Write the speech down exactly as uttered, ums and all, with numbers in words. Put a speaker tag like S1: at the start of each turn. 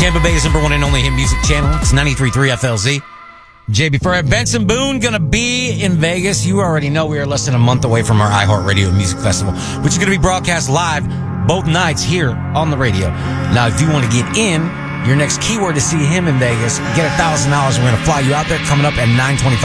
S1: Tampa Bay's number one and only hit music channel. It's ninety-three point three F L Z. J B Furrier, Benson Boone gonna be in Vegas. You already know we are less than a month away from our iHeartRadio Music Festival, which is gonna be broadcast live both nights here on the radio. Now, if you want to get in, your next keyword to see him in Vegas, get a thousand dollars. We're gonna fly you out there coming up at nine twenty-five.